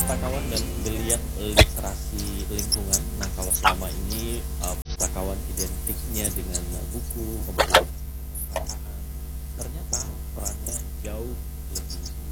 pustakawan dan geliat literasi lingkungan. Nah, kalau selama ini pustakawan